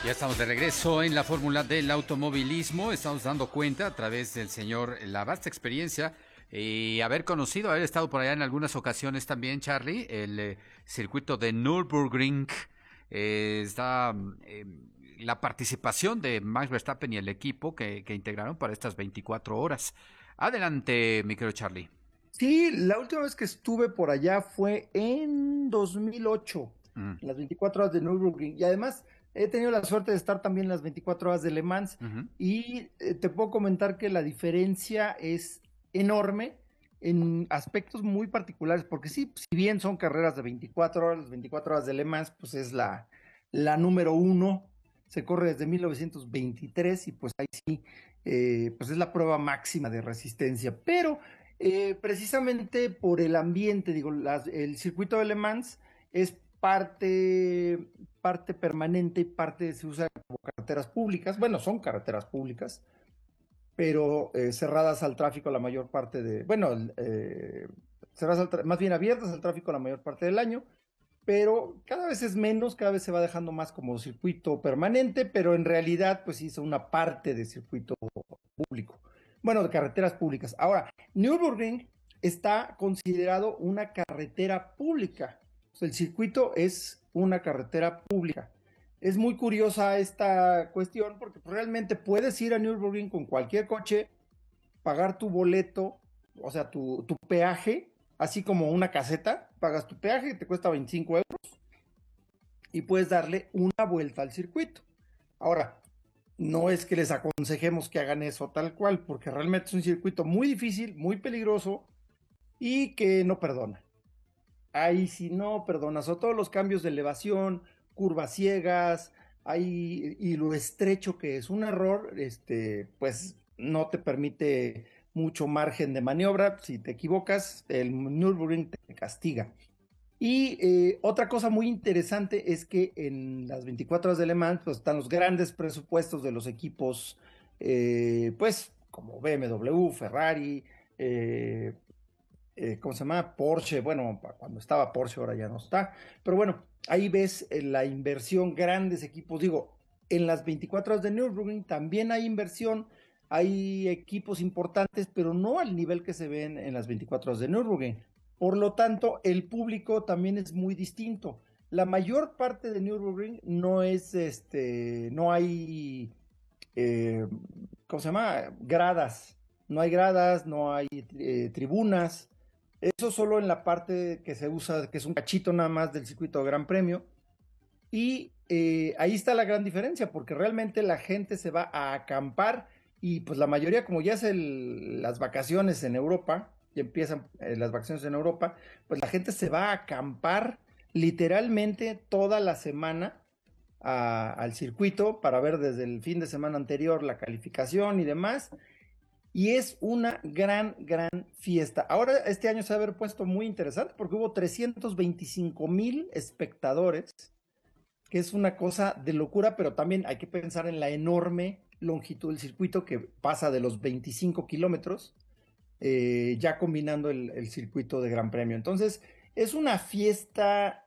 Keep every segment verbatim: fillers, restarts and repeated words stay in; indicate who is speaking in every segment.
Speaker 1: Ya estamos de regreso en la fórmula del automovilismo. Estamos dando cuenta a través del señor la vasta experiencia y haber conocido, haber estado por allá en algunas ocasiones también, Charlie, el eh, circuito de Nürburgring. Eh, está eh, la participación de Max Verstappen y el equipo que, que integraron para estas veinticuatro horas. Adelante, mi querido Charlie.
Speaker 2: Sí, la última vez que estuve por allá fue en dos mil ocho,
Speaker 1: Mm,
Speaker 2: en las veinticuatro horas de Nürburgring. Y además he tenido la suerte de estar también en las veinticuatro horas de Le Mans.
Speaker 1: ujú.
Speaker 2: Y eh, te puedo comentar que la diferencia es enorme en aspectos muy particulares. Porque sí, si bien son carreras de veinticuatro horas, las veinticuatro horas de Le Mans, pues es la, la número uno. Se corre desde mil novecientos veintitrés y pues ahí sí, eh, pues es la prueba máxima de resistencia. Pero eh, precisamente por el ambiente, digo, las- el circuito de Le Mans es parte, parte permanente y parte se usa como carreteras públicas. Bueno, son carreteras públicas, pero eh, cerradas al tráfico la mayor parte de, bueno, eh, cerradas al tra- más bien abiertas al tráfico la mayor parte del año, pero cada vez es menos, cada vez se va dejando más como circuito permanente, pero en realidad, pues sí, es una parte de circuito público. Bueno, de carreteras públicas. Ahora, Nürburgring está considerado una carretera pública. O sea, el circuito es una carretera pública. Es muy curiosa esta cuestión porque realmente puedes ir a Nürburgring con cualquier coche, pagar tu boleto, o sea, tu, tu peaje, así como una caseta, pagas tu peaje, te cuesta veinticinco euros y puedes darle una vuelta al circuito. Ahora, no es que les aconsejemos que hagan eso tal cual, porque realmente es un circuito muy difícil, muy peligroso y que no perdona. Ahí sí no perdona, sobre todo los cambios de elevación, curvas ciegas, ahí, y lo estrecho que es un error, este, pues no te permite mucho margen de maniobra. Si te equivocas, el Nürburgring te castiga. Y eh, otra cosa muy interesante es que en las veinticuatro horas de Le Mans pues, están los grandes presupuestos de los equipos, eh, pues como B M W, Ferrari, eh, eh, ¿cómo se llama? Porsche, bueno, pa- cuando estaba Porsche ahora ya no está, pero bueno, ahí ves eh, la inversión, grandes equipos, digo, en las veinticuatro horas de Nürburgring también hay inversión, hay equipos importantes, pero no al nivel que se ven en las veinticuatro horas de Nürburgring. Por lo tanto, el público también es muy distinto. La mayor parte de Nürburgring no es, este, no hay, eh, ¿cómo se llama? Gradas. No hay gradas, no hay eh, tribunas. Eso solo en la parte que se usa, que es un cachito nada más del circuito de Gran Premio. Y eh, ahí está la gran diferencia, porque realmente la gente se va a acampar y pues la mayoría, como ya es el- las vacaciones en Europa, y empiezan eh, las vacaciones en Europa, pues la gente se va a acampar literalmente toda la semana a- al circuito para ver desde el fin de semana anterior la calificación y demás. Y es una gran, gran fiesta. Ahora este año se va a haber puesto muy interesante porque hubo trescientos veinticinco mil espectadores, que es una cosa de locura, pero también hay que pensar en la enorme longitud del circuito que pasa de los veinticinco kilómetros, eh, ya combinando el, el circuito de Gran Premio. Entonces, es una fiesta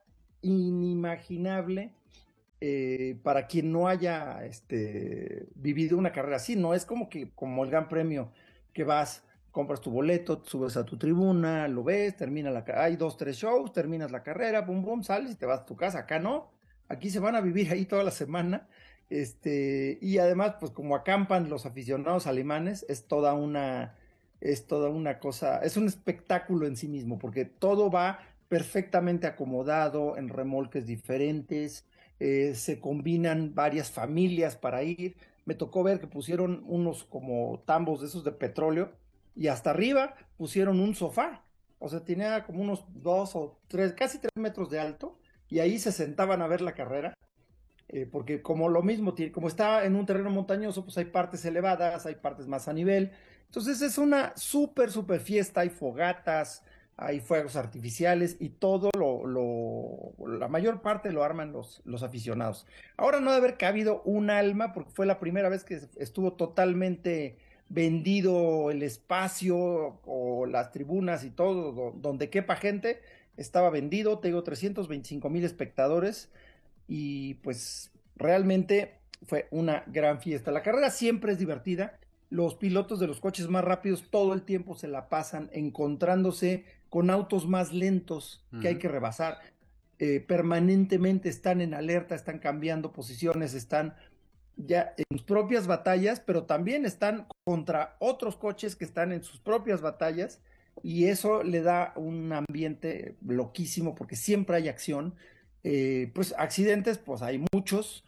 Speaker 2: inimaginable eh, para quien no haya este, vivido una carrera así. No es como que como el Gran Premio que vas, compras tu boleto, subes a tu tribuna, lo ves, termina la ca- hay dos, tres shows, terminas la carrera, pum, pum, sales y te vas a tu casa. Acá no, aquí se van a vivir ahí toda la semana. Este, y además, pues como acampan los aficionados alemanes, es toda una, es toda una cosa, es un espectáculo en sí mismo, porque todo va perfectamente acomodado en remolques diferentes, eh, se combinan varias familias para ir. Me tocó ver que pusieron unos como tambos de esos de petróleo y hasta arriba pusieron un sofá. O sea, tenía como unos dos o tres, casi tres metros de alto y ahí se sentaban a ver la carrera. Eh, porque como lo mismo, tiene- como está en un terreno montañoso, pues hay partes elevadas, hay partes más a nivel. Entonces es una súper, súper fiesta, hay fogatas, hay fuegos artificiales y todo lo, lo- la mayor parte lo arman los, los aficionados. Ahora no debe haber cabido un alma porque fue la primera vez que estuvo totalmente vendido el espacio o las tribunas y todo, do- donde quepa gente, estaba vendido, te digo, trescientos veinticinco mil espectadores y pues realmente fue una gran fiesta. La carrera siempre es divertida. Los pilotos de los coches más rápidos todo el tiempo se la pasan encontrándose con autos más lentos que hay
Speaker 1: Ujú.
Speaker 2: que rebasar. Eh, permanentemente están en alerta, están cambiando posiciones, están ya en sus propias batallas, pero también están contra otros coches que están en sus propias batallas, y eso le da un ambiente loquísimo porque siempre hay acción. Eh, pues accidentes, pues hay muchos,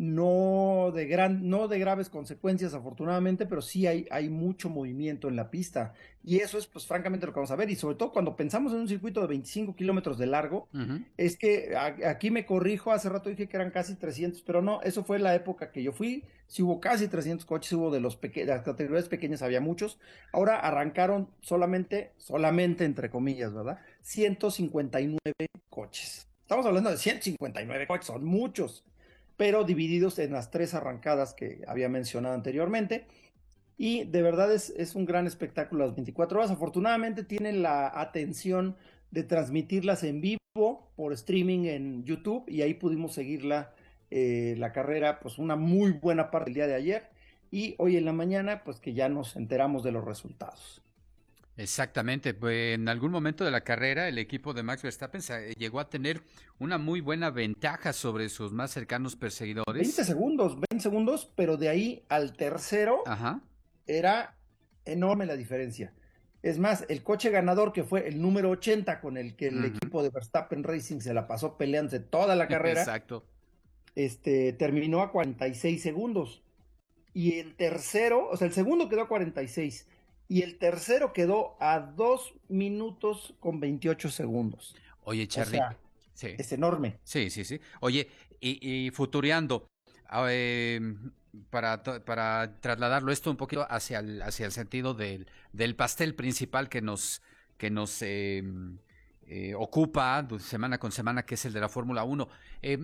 Speaker 2: no de gran, no de graves consecuencias afortunadamente, pero sí hay, hay mucho movimiento en la pista, y eso es pues francamente lo que vamos a ver, y sobre todo cuando pensamos en un circuito de veinticinco kilómetros de largo.
Speaker 1: Ujú.
Speaker 2: Es que a- aquí me corrijo, hace rato dije que eran casi trescientos, pero no, eso fue la época que yo fui, sí hubo casi trescientos coches, hubo de los peque- de las categorías pequeñas había muchos. Ahora arrancaron solamente, solamente entre comillas, ¿verdad? ciento cincuenta y nueve coches. Estamos hablando de ciento cincuenta y nueve coches, son muchos, pero divididos en las tres arrancadas que había mencionado anteriormente. Y de verdad es, es un gran espectáculo las veinticuatro horas. Afortunadamente tienen la atención de transmitirlas en vivo por streaming en YouTube, y ahí pudimos seguirla, eh, la carrera, pues una muy buena parte del día de ayer, y hoy en la mañana pues que ya nos enteramos de los resultados.
Speaker 1: Exactamente, pues en algún momento de la carrera el equipo de Max Verstappen se- llegó a tener una muy buena ventaja sobre sus más cercanos
Speaker 2: veinte
Speaker 1: perseguidores.
Speaker 2: segundos, veinte segundos, pero de ahí al tercero
Speaker 1: Ajá,
Speaker 2: era enorme la diferencia. Es más, el coche ganador, que fue el número ochenta, con el que el
Speaker 1: ujú,
Speaker 2: equipo de Verstappen Racing se la pasó peleándose toda la carrera,
Speaker 1: exacto.
Speaker 2: este, terminó a cuarenta y seis segundos. Y el tercero, o sea, el segundo quedó a cuarenta y seis. Y el tercero quedó a dos minutos con veintiocho segundos.
Speaker 1: Oye,
Speaker 2: O
Speaker 1: Charlie,
Speaker 2: sea,
Speaker 1: sí,
Speaker 2: es enorme.
Speaker 1: sí, sí, sí. Oye, y, y futureando, ah, eh, para, to- para trasladarlo esto un poquito hacia el, hacia el sentido del, del pastel principal que nos, que nos eh, eh, ocupa du- semana con semana, que es el de la Fórmula Uno. Eh,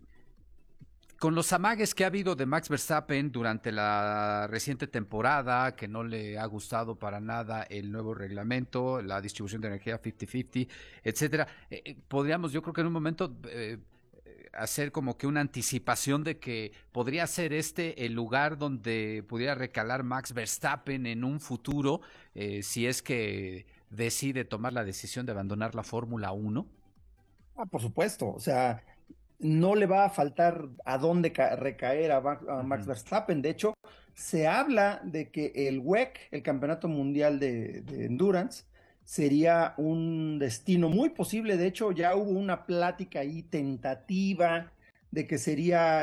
Speaker 1: con los amagues que ha habido de Max Verstappen durante la reciente temporada, que no le ha gustado para nada el nuevo reglamento, la distribución de energía cincuenta cincuenta, etcétera, eh, eh, podríamos, yo creo que en un momento eh, hacer como que una anticipación de que podría ser este el lugar donde pudiera recalar Max Verstappen en un futuro, eh, si es que decide tomar la decisión de abandonar la Fórmula Uno.
Speaker 2: Ah, por supuesto. O sea, no le va a faltar a dónde ca- recaer a, Ma- a Max
Speaker 1: Ujú.
Speaker 2: Verstappen. De hecho, se habla de que el W E C, el Campeonato Mundial de, de Endurance, sería un destino muy posible. De hecho, ya hubo una plática ahí tentativa de que sería,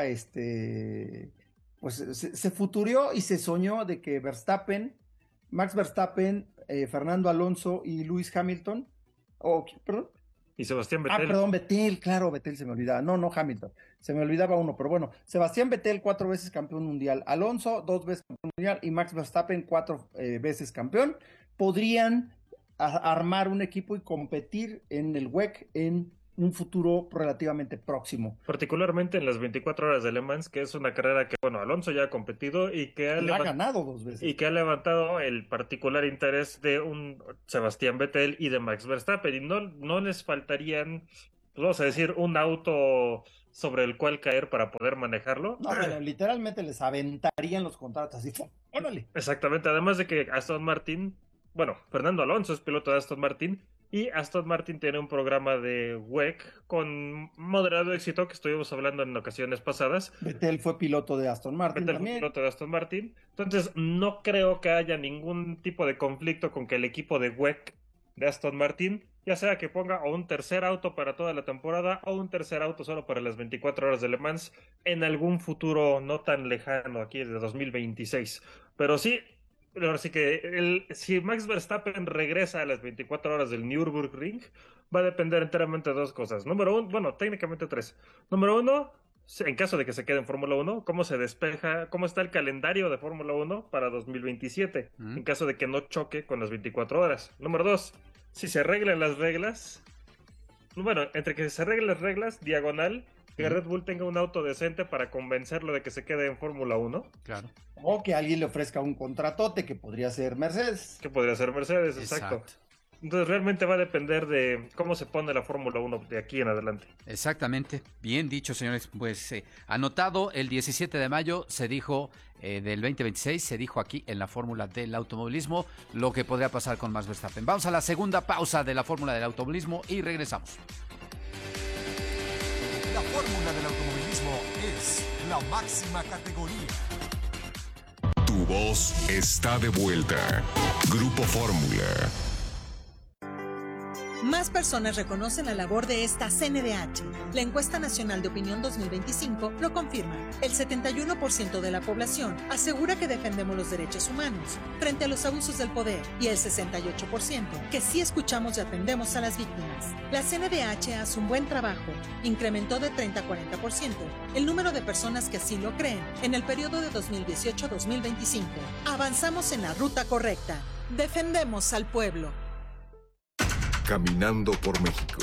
Speaker 2: este, pues se, se futurió y se soñó de que Verstappen, Max Verstappen, eh, Fernando Alonso y Lewis Hamilton, o, perdón,
Speaker 3: Y Sebastián
Speaker 2: ah,
Speaker 3: Vettel.
Speaker 2: perdón, Vettel, claro, Vettel se me olvidaba. No, no, Hamilton. Se me olvidaba uno, pero bueno, Sebastián Vettel, cuatro veces campeón mundial. Alonso, dos veces campeón mundial. Y Max Verstappen, cuatro eh, veces campeón. Podrían a- armar un equipo y competir en el W E C en un futuro relativamente próximo.
Speaker 3: Particularmente en las veinticuatro horas de Le Mans, que es una carrera que, bueno, Alonso ya ha competido y que ha,
Speaker 2: Y la ha
Speaker 3: levan-
Speaker 2: ganado dos
Speaker 3: y
Speaker 2: veces.
Speaker 3: que ha levantado el particular interés de un Sebastián Vettel y de Max Verstappen. Y no, no les faltarían, pues vamos a decir, un auto sobre el cual caer para poder manejarlo.
Speaker 2: No, bueno, literalmente les aventarían los contratos así. ¡Fum! ¡Órale!
Speaker 3: Exactamente, además de que Aston Martin, bueno, Fernando Alonso es piloto de Aston Martin y Aston Martin tiene un programa de W E C con moderado éxito que estuvimos hablando en ocasiones pasadas.
Speaker 2: Vettel fue piloto de Aston Martin
Speaker 3: Vettel fue
Speaker 2: también.
Speaker 3: piloto de Aston Martin, entonces no creo que haya ningún tipo de conflicto con que el equipo de W E C de Aston Martin, ya sea que ponga o un tercer auto para toda la temporada o un tercer auto solo para las veinticuatro horas de Le Mans en algún futuro no tan lejano, aquí de dos mil veintiséis. Pero sí, ahora sí que el, si Max Verstappen regresa a las veinticuatro horas del Nürburgring, va a depender enteramente de dos cosas. Número uno, bueno, técnicamente tres. Número uno, en caso de que se quede en Fórmula uno, cómo se despeja, cómo está el calendario de Fórmula uno para dos mil veintisiete,
Speaker 1: ¿Mm?
Speaker 3: en caso de que no choque con las veinticuatro horas. Número dos, si se arreglan las reglas, bueno, entre que se arreglen las reglas, diagonal, que
Speaker 1: ¿Mm?
Speaker 3: Red Bull tenga un auto decente para convencerlo de que se quede en Fórmula uno,
Speaker 1: Claro.
Speaker 2: O que alguien le ofrezca un contratote que podría ser Mercedes.
Speaker 3: que podría ser Mercedes, exacto.
Speaker 1: Exacto.
Speaker 3: Entonces realmente va a depender de cómo se pone la Fórmula uno de aquí en adelante.
Speaker 1: Exactamente, bien dicho, señores. Pues eh, anotado, el diecisiete de mayo se dijo, eh, del veinte veintiséis, se dijo aquí en la Fórmula del Automovilismo lo que podría pasar con Max Verstappen. Vamos a la segunda pausa de la Fórmula del Automovilismo y regresamos.
Speaker 4: La Fórmula del Automovilismo es la máxima categoría.
Speaker 5: Tu voz está de vuelta. Grupo Fórmula.
Speaker 6: Más personas reconocen la labor de esta C N D H. La encuesta nacional de opinión dos mil veinticinco lo confirma. El setenta y uno por ciento de la población asegura que defendemos los derechos humanos frente a los abusos del poder y el sesenta y ocho por ciento que sí escuchamos y atendemos a las víctimas. La C N D H hace un buen trabajo. Incrementó de treinta a cuarenta por ciento el número de personas que así lo creen en el periodo de dos mil dieciocho a dos mil veinticinco. Avanzamos en la ruta correcta. Defendemos al pueblo.
Speaker 5: Caminando por México.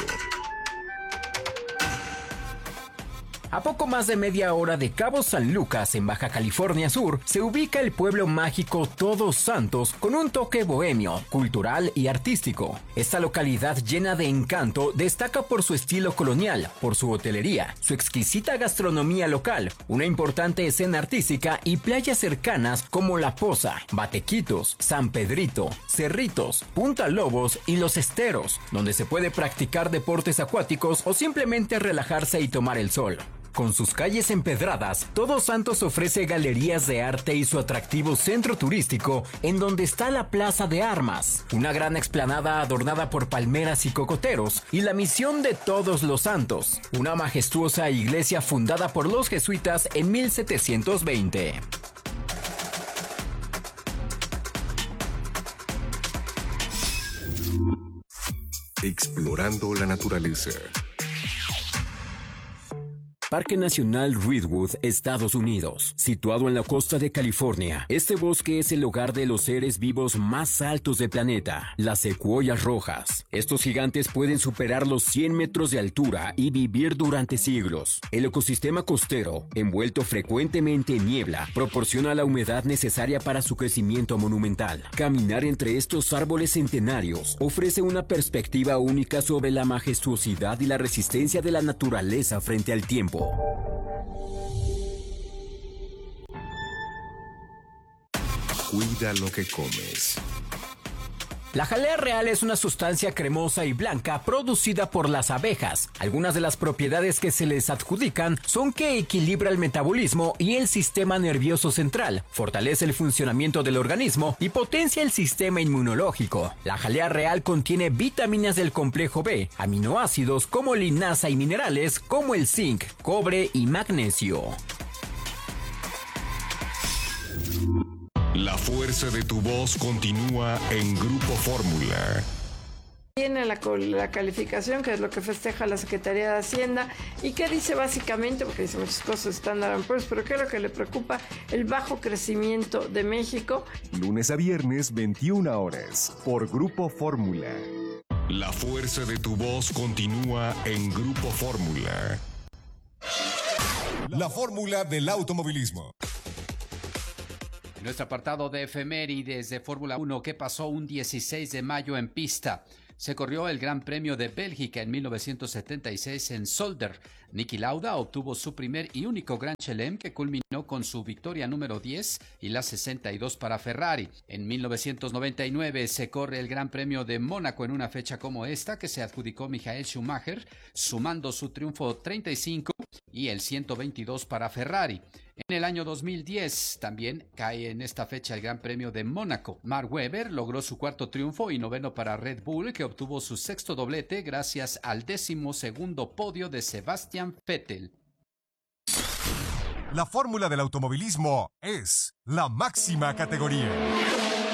Speaker 7: A poco más de media hora de Cabo San Lucas, en Baja California Sur, se ubica el pueblo mágico Todos Santos con un toque bohemio, cultural y artístico. Esta localidad llena de encanto destaca por su estilo colonial, por su hotelería, su exquisita gastronomía local, una importante escena artística y playas cercanas como La Poza, Batequitos, San Pedrito, Cerritos, Punta Lobos y Los Esteros, donde se puede practicar deportes acuáticos o simplemente relajarse y tomar el sol. Con sus calles empedradas, Todos Santos ofrece galerías de arte y su atractivo centro turístico, en donde está la Plaza de Armas, una gran explanada adornada por palmeras y cocoteros, y la Misión de Todos los Santos, una majestuosa iglesia fundada por los jesuitas en mil setecientos veinte.
Speaker 5: Explorando la naturaleza.
Speaker 7: Parque Nacional Redwood, Estados Unidos. Situado en la costa de California, este bosque es el hogar de los seres vivos más altos del planeta, las secuoyas rojas. Estos gigantes pueden superar los cien metros de altura y vivir durante siglos. El ecosistema costero, envuelto frecuentemente en niebla, proporciona la humedad necesaria para su crecimiento monumental. Caminar entre estos árboles centenarios ofrece una perspectiva única sobre la majestuosidad y la resistencia de la naturaleza frente al tiempo.
Speaker 5: Cuida lo que comes.
Speaker 7: La jalea real es una sustancia cremosa y blanca producida por las abejas. Algunas de las propiedades que se les adjudican son que equilibra el metabolismo y el sistema nervioso central, fortalece el funcionamiento del organismo y potencia el sistema inmunológico. La jalea real contiene vitaminas del complejo B, aminoácidos como linaza y minerales como el zinc, cobre y magnesio.
Speaker 5: La fuerza de tu voz continúa en Grupo Fórmula.
Speaker 8: Tiene la, la calificación, que es lo que festeja la Secretaría de Hacienda, y que dice básicamente, porque dice muchas cosas Standard and Poor's, pero ¿qué es lo que le preocupa? El bajo crecimiento de México.
Speaker 4: Lunes a viernes, veintiuna horas, por Grupo Fórmula.
Speaker 5: La fuerza de tu voz continúa en Grupo Fórmula.
Speaker 4: La Fórmula del Automovilismo.
Speaker 1: Nuestro apartado de efemérides de Fórmula uno, ¿qué pasó un dieciséis de mayo en pista? Se corrió el Gran Premio de Bélgica en mil novecientos setenta y seis en Zolder. Niki Lauda obtuvo su primer y único Grand Chelem, que culminó con su victoria número diez y la sesenta y dos para Ferrari. En mil novecientos noventa y nueve se corre el Gran Premio de Mónaco en una fecha como esta, que se adjudicó Michael Schumacher, sumando su triunfo treinta y cinco y el ciento veintidós para Ferrari. En el año dos mil diez también cae en esta fecha el Gran Premio de Mónaco. Mark Webber logró su cuarto triunfo y noveno para Red Bull, que obtuvo su sexto doblete gracias al décimo segundo podio de Sebastian Vettel.
Speaker 4: La Fórmula del Automovilismo es la máxima categoría.